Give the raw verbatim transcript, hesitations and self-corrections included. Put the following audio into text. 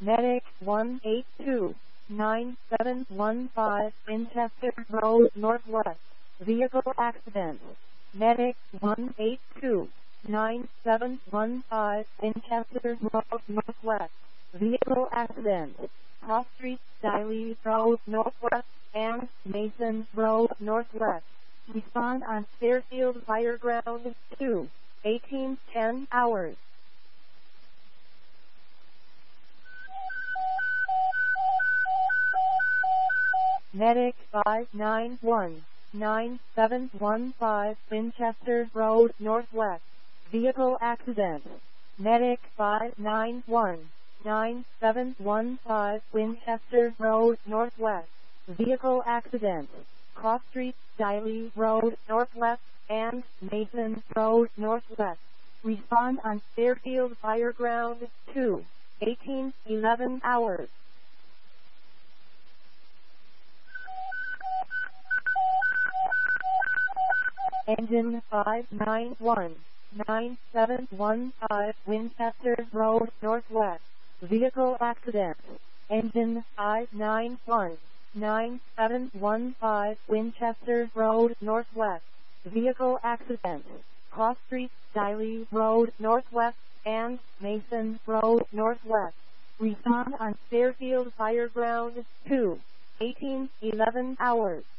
Medic one eight two nine seven one five, Winchester Road Northwest. Vehicle accident. Medic one eight two nine seven one five, Winchester Road Northwest. Vehicle accident. Cross Street, Diley Road Northwest and Mason Road Northwest. Respond on Fairfield Fire Ground two, eighteen ten hours. Medic five nine one nine seven one five, Winchester Road Northwest. Vehicle accident. Medic five nine one nine seven one five, Winchester Road Northwest. Vehicle accident. Cross Street, Diley Road Northwest and Mason Road Northwest. Respond on Fairfield Fire Ground two, eighteen eleven hours. Engine five nine one nine seven one five, Winchester Road Northwest. Vehicle accident. Engine five nine one nine seven one five, Winchester Road Northwest. Vehicle accident. Cross Street, Diley Road Northwest and Mason Road Northwest. Respond on Fairfield Fire Ground two, eighteen eleven hours.